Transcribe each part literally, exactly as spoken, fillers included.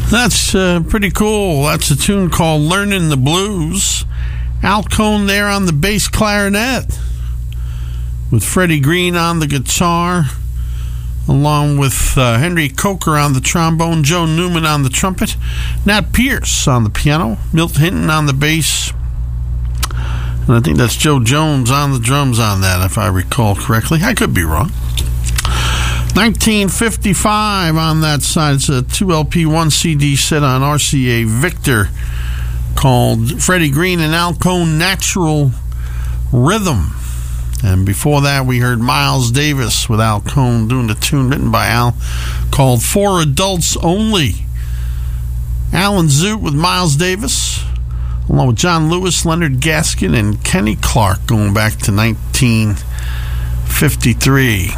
That's uh, pretty cool. That's a tune called Learning the Blues. Al Cohn there on the bass clarinet with Freddie Green on the guitar, along with uh, Henry Coker on the trombone, Joe Newman on the trumpet, Nat Pierce on the piano, Milt Hinton on the bass, and I think that's Joe Jones on the drums on that, if I recall correctly. I could be wrong. nineteen fifty-five on that side. It's a two L P, one C D set on R C A Victor called Freddie Green and Al Cohn Natural Rhythm. And before that, we heard Miles Davis with Al Cohn doing the tune written by Al called For Adults Only. Alan Zoot with Miles Davis, along with John Lewis, Leonard Gaskin, and Kenny Clark, going back to nineteen fifty-three.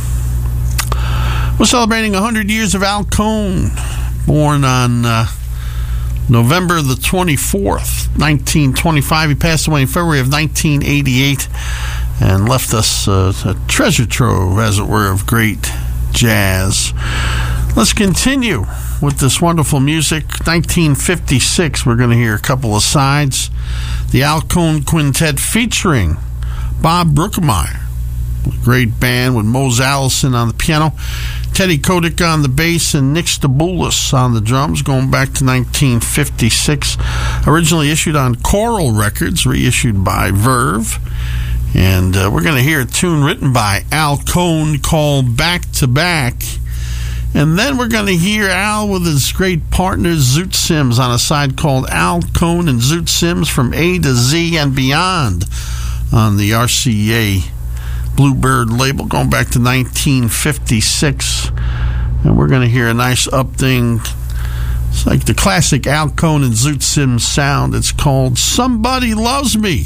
We're celebrating one hundred years of Al Cohn, born on uh, November the twenty-fourth, nineteen twenty-five. He passed away in February of nineteen eighty-eight and left us uh, a treasure trove, as it were, of great jazz. Let's continue with this wonderful music. nineteen fifty-six, we're going to hear a couple of sides. The Al Cohn Quintet featuring Bob Brookmeyer, a great band with Mose Allison on the piano, Teddy Kotick on the bass, and Nick Staboulis on the drums, going back to nineteen fifty-six. Originally issued on Coral Records, reissued by Verve. And uh, we're going to hear a tune written by Al Cohn called Back to Back. And then we're going to hear Al with his great partner Zoot Sims on a side called Al Cohn and Zoot Sims from A to Z and Beyond on the R C A Bluebird label, going back to nineteen fifty-six. And we're going to hear a nice up thing. It's like the classic Al Cohn and Zoot Sims sound. It's called Somebody Loves Me.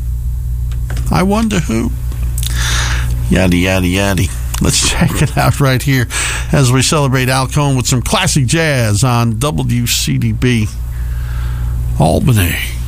I wonder who. Yada, yada, yada. Let's check it out right here as we celebrate Al Cohn with some classic jazz on W C D B Albany.